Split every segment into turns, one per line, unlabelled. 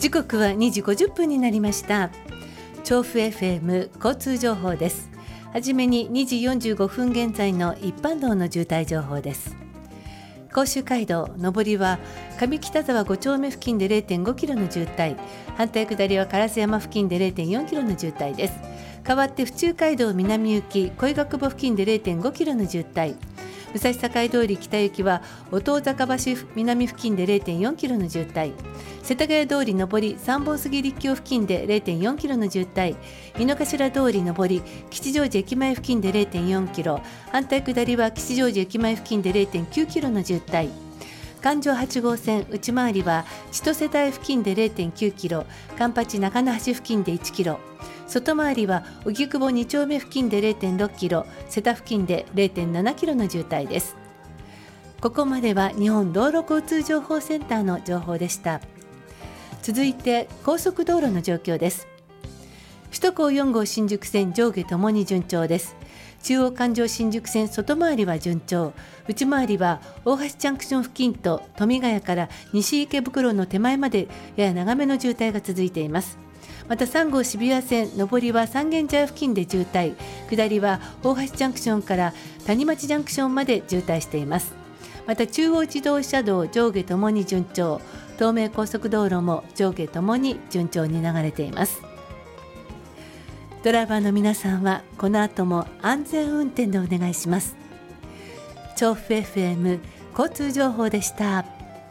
時刻は2時50分になりました。調布 FM 交通情報です。はじめに2時45分現在の一般道の渋滞情報です。甲州街道上りは上北沢5丁目付近で 0.5 キロの渋滞、反対下りは烏山付近で 0.4 キロの渋滞です。代わって府中街道南行き小井学坊付近で 0.5 キロの渋滞、武蔵境通り北行きは音尾坂橋南付近で 0.4 キロの渋滞、世田谷通り上り三本杉立教付近で 0.4 キロの渋滞、井の頭通り上り吉祥寺駅前付近で 0.4 キロ、反対下りは吉祥寺駅前付近で 0.9 キロの渋滞、環状8号線内回りは千歳台付近で 0.9 キロ、環八中野橋付近で1キロ、外回りは荻窪2丁目付近で 0.6 キロ、瀬田付近で 0.7 キロの渋滞です。ここまでは日本道路交通情報センターの情報でした。続いて高速道路の状況です。首都高4号新宿線上下ともに順調です。中央環状新宿線外回りは順調、内回りは大橋ジャンクション付近と富ヶ谷から西池袋の手前までやや長めの渋滞が続いています。また3号渋谷線上りは三軒茶屋付近で渋滞、下りは大橋ジャンクションから谷町ジャンクションまで渋滞しています。また中央自動車道上下ともに順調、東名高速道路も上下ともに順調に流れています。ドライバーの皆さんはこの後も安全運転でお願いします。調布 FM 交通情報でした。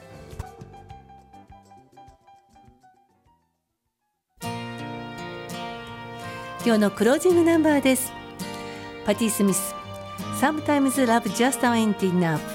今日のクロージングナンバーです。パティ・スミス Sometimes Love Just Ain't Enough。